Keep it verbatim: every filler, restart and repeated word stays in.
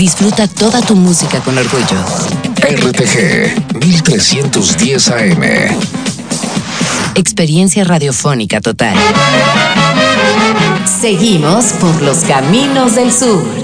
Disfruta toda tu música con orgullo. R T G mil trescientos diez A M. Experiencia radiofónica total. Seguimos por los caminos del sur.